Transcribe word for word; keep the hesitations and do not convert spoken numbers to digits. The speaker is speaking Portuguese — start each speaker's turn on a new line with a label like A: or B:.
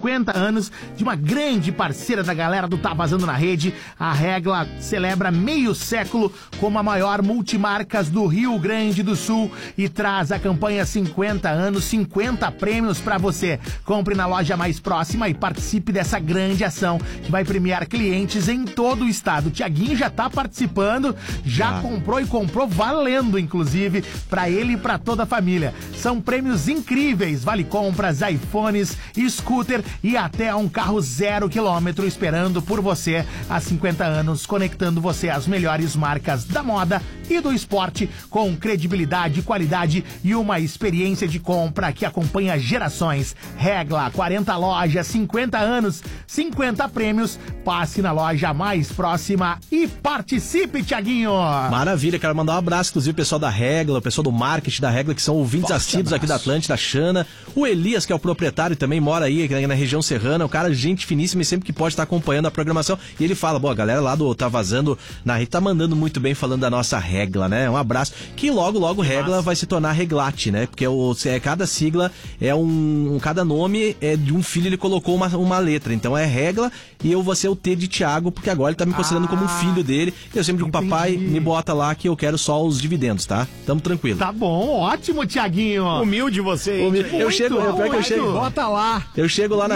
A: cinquenta anos de uma grande parceira da galera do Tá Vazando na Rede. A Regla celebra meio século como a maior multimarcas do Rio Grande do Sul e traz a campanha cinquenta anos, cinquenta prêmios pra você. Compre na loja mais próxima e participe dessa grande ação que vai premiar clientes em todo o estado. O Tiaguinho já tá participando, já ah. comprou e comprou valendo, inclusive, pra ele e pra toda a família. São prêmios incríveis, vale compras, iPhones, scooter e até um carro zero quilômetro esperando por você há cinquenta anos, conectando você às melhores marcas da moda e do esporte com credibilidade, qualidade e uma experiência de compra que acompanha gerações. Regla, quarenta lojas, cinquenta anos, cinquenta prêmios. Passe na loja mais próxima e participe, Tiaguinho!
B: Maravilha, quero mandar um abraço, inclusive, o pessoal da Regla, o pessoal do marketing da Regla, que são ouvintes Forte assíduos abraço. aqui da Atlântida, da Xana. O Elias, que é o proprietário, também mora aí, aí na região serrana. O cara, gente finíssima e sempre que pode estar acompanhando a programação. E ele fala, bom, a galera lá do Tá Vazando na Rede tá mandando muito bem, falando da nossa Regla, né? Um abraço. Que logo, logo Regla vai se tornar Reglate, né? Porque o, é, cada sigla é um... Cada nome é de um filho, ele colocou uma, uma letra. Então é Regla e eu vou ser o T de Thiago, porque agora ele tá me considerando ah, como um filho dele. Eu sempre digo, papai, me bota lá que eu quero só os dividendos, tá? Tamo tranquilo.
A: Tá bom, ótimo, Tiaguinho.
C: Humilde você, hein?
B: Humilde. Eu chego, eu, que eu chego.
C: Bota lá.
B: Eu chego lá na